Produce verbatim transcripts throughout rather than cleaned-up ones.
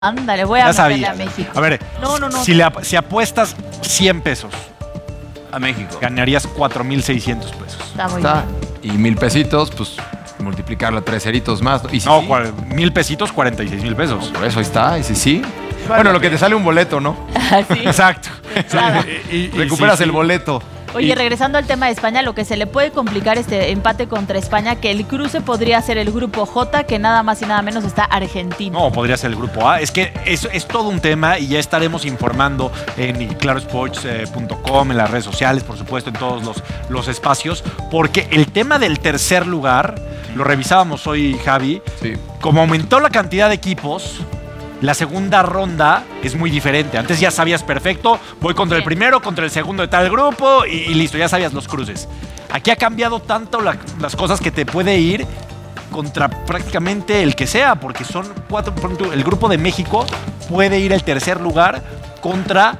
Ándale, voy a Ya meterle sabía. a México. A ver, No, no, no. Si, le, ap- si apuestas cien pesos, A México. ganarías cuatro mil seiscientos pesos. Está muy Está. bien. Y mil pesitos, pues multiplicarlo a tres ceritos más. Y si No, sí, cua- mil pesitos, cuarenta y seis mil pesos. por eso ahí está. Y si sí. Bueno, lo que te sale un boleto, ¿no? Sí. Exacto. Nada. Y- y- y Recuperas sí, el sí. boleto. Oye, Y- regresando al tema de España, lo que se le puede complicar este empate contra España, que el cruce podría ser el grupo J, que nada más y nada menos está Argentina. No, podría ser el grupo A. Es que es, es todo un tema y ya estaremos informando en claro sports punto com, en las redes sociales, por supuesto, en todos los, los espacios, porque el tema del tercer lugar, lo revisábamos hoy, Javi, Sí. como aumentó la cantidad de equipos, la segunda ronda es muy diferente. Antes ya sabías perfecto, voy contra el Sí. primero, contra el segundo de tal grupo y, y listo, ya sabías los cruces. Aquí ha cambiado tanto la- las cosas que te puede ir contra prácticamente el que sea, porque son cuatro. Por ejemplo, el grupo de México puede ir al tercer lugar contra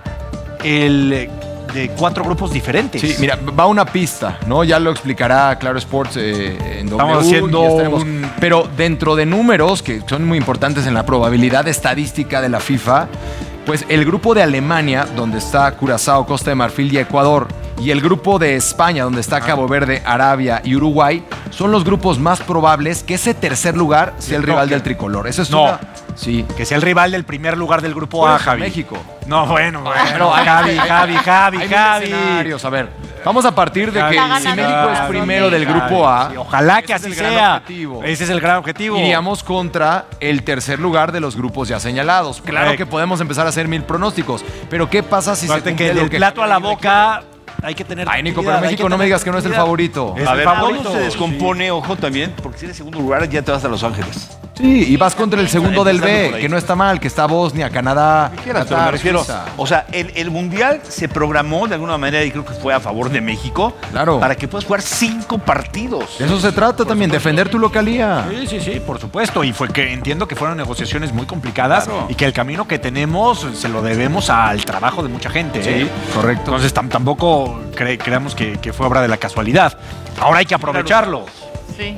el eh, de cuatro grupos diferentes. Sí, mira, va una pista, ¿no? Ya lo explicará Claro Sports eh, en W. Estamos haciendo y estaremos- un- Pero dentro de números que son muy importantes en la probabilidad estadística de la FIFA, pues el grupo de Alemania, donde está Curazao, Costa de Marfil y Ecuador, y el grupo de España, donde está Cabo Verde, Arabia y Uruguay, son los grupos más probables que ese tercer lugar sea el No, rival que- del tricolor. Eso es No. una... Sí. Que sea el rival del primer lugar del grupo Por A, eso, Javi. México. No, bueno, bueno. Pero hay- Javi, hay- Javi, Javi, Hay mil Javi. escenarios. A ver, vamos a partir de Javi, que Está si ganando México es Javi, primero del Javi, grupo A, Sí, ojalá que ese así es el gran sea. objetivo. Ese es el gran objetivo. iríamos contra el tercer lugar de los grupos ya señalados. Claro Correcto. que podemos empezar a hacer mil pronósticos, pero ¿qué pasa si se Acuérdate cumple que lo del que plato a la boca hay que tener. Ay, Nico, pero tranquilidad, hay México que no me tener digas que no es el tranquilidad. favorito. Es A el ver, favorito. ¿cómo se descompone, ojo también? Porque si eres segundo lugar, ya te vas a Los Ángeles. Sí, y vas contra el segundo del Empezando B, por ahí. que no está mal, que está Bosnia, Canadá, Quieras, pero Qatar, me refiero, Suiza. o sea, el, el Mundial se programó de alguna manera y creo que fue a favor de México Claro. para que puedas jugar cinco partidos. De eso se trata también, defender tu localía. Sí, sí, sí, por supuesto. Y fue que entiendo que fueron negociaciones muy complicadas Claro. y que el camino que tenemos se lo debemos al trabajo de mucha gente. Sí, ¿eh? correcto. Entonces tam- tampoco cre- creamos que, que fue obra de la casualidad. Ahora hay que aprovecharlo. Sí.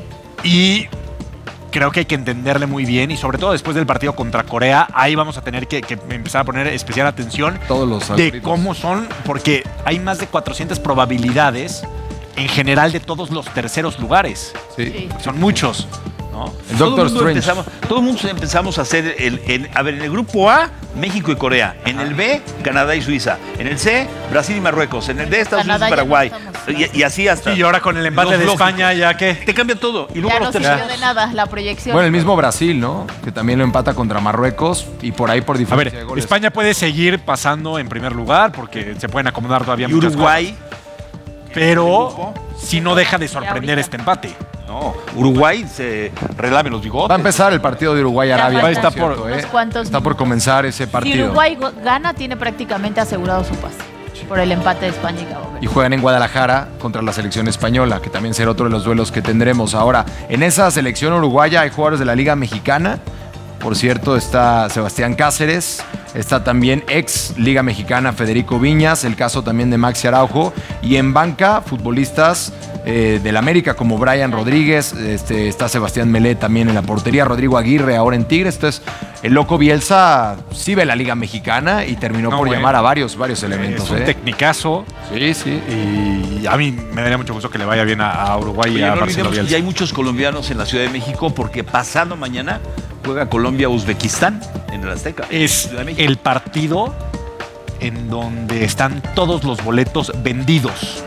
Y creo que hay que entenderle muy bien y sobre todo después del partido contra Corea, ahí vamos a tener que, que empezar a poner especial atención Todos los de algoritmos. cómo son, porque hay más de cuatrocientas probabilidades en general de todos los terceros lugares. Sí. Sí. Son muchos, ¿no? El Todo Doctor mundo Strange. empezamos- todo el mundo empezamos a hacer el, el- a ver, en el grupo A, México y Corea. En el B, Canadá y Suiza. En el C, Brasil y Marruecos. En el D, Estados Unidos Canadá y ya no Paraguay. estamos. Y, y así hasta. Sí, y ahora con el empate los de lógicos. España, ya que... Te cambia todo. Y luego Ya los no terceros. sirvió de nada la proyección. Bueno, el mismo Brasil, ¿no? Que también lo empata contra Marruecos y por ahí por A diferencia ver, de goles. España puede seguir pasando en primer lugar porque se pueden acomodar todavía Y muchas Uruguay. cosas. Pero grupo. si no deja de sorprender ahorita. este empate. No, Uruguay se relame los bigotes. Va a empezar el partido de Uruguay-Arabia. Ya faltan por cierto, unos ¿eh? cuantos Está por minutos. comenzar ese Si partido. Uruguay go- gana, tiene prácticamente asegurado su pase por el empate de España y Cabo Y Verde. juegan en Guadalajara contra la selección española, que también será otro de los duelos que tendremos. Ahora, en esa selección uruguaya hay jugadores de la Liga Mexicana. Por cierto, está Sebastián Cáceres, está también ex Liga Mexicana Federico Viñas, el caso también de Maxi Araujo. Y en banca, futbolistas eh, del América como Brian Rodríguez, este, está Sebastián Melé también en la portería, Rodrigo Aguirre ahora en Tigres. Entonces, el loco Bielsa sí ve la Liga Mexicana y terminó No, por bueno. llamar a varios, varios elementos. Es un ¿eh? tecnicazo Sí, sí. y a mí me daría mucho gusto que le vaya bien a, a Uruguay y Oye, a no Marcelo olvidemos que Bielsa. ya hay muchos colombianos en la Ciudad de México porque pasado mañana juega Colombia-Uzbekistán en el Azteca. Es Ciudad de México. el partido en donde están todos los boletos vendidos.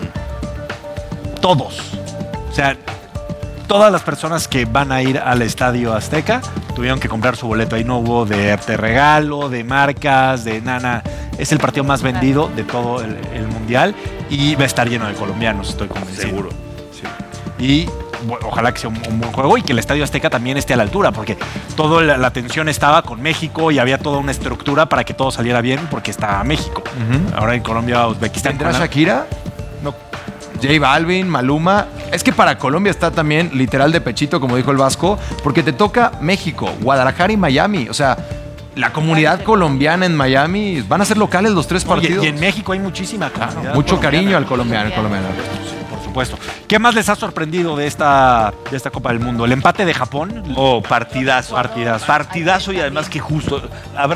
Todos. O sea, todas las personas que van a ir al Estadio Azteca tuvieron que comprar su boleto. Ahí no hubo de, de regalo, de marcas, de nada. Es el partido más vendido de todo el, el Mundial y va a estar lleno de colombianos, estoy convencido. Seguro. Sí. Y bueno, ojalá que sea un, un buen juego y que el Estadio Azteca también esté a la altura, porque toda la, la tensión estaba con México y había toda una estructura para que todo saliera bien, porque está México. Ujú. Ahora en Colombia, Uzbekistán. ¿Tendrá con la- Shakira? No. J Balvin, Maluma. Es que para Colombia está también literal de pechito, como dijo el Vasco, porque te toca México, Guadalajara y Miami. O sea, la comunidad colombiana en Miami van a ser locales los tres Oye, partidos. y en México hay muchísima comunidad Mucho colombiana. cariño al colombiano, al colombiano. Sí, por supuesto. supuesto. ¿Qué más les ha sorprendido de esta, de esta Copa del Mundo? ¿El empate de Japón? Oh, partidazo. Partidazo. Partidazo y además que justo. Habrá